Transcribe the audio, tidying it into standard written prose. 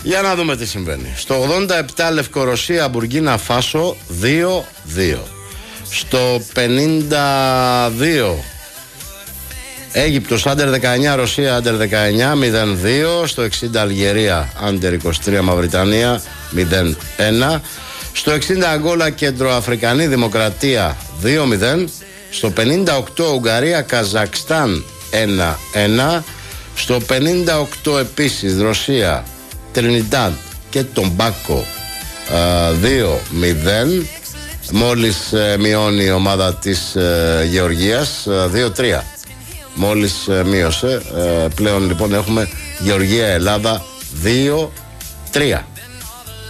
Για να δούμε τι συμβαίνει. Στο 87 Λευκορωσία Μπουργκίνα Φάσο 2-2. Στο 52 Αίγυπτος Άντερ 19 Ρωσία Άντερ 19 0-2. Στο 60 Αλγερία Άντερ 23 Μαυριτανία 0-1. Στο 60 Αγγόλα Κεντροαφρικανή Δημοκρατία 2-0. Στο 58 Ουγγαρία Καζακστάν 1-1. Στο 58 επίσης Ρωσία Τρινιντάντ και Τομπάκο 2-0. Μόλις μειώνει η ομάδα της Γεωργίας 2-3. Μόλις μείωσε. Πλέον λοιπόν έχουμε Γεωργία Ελλάδα 2-3.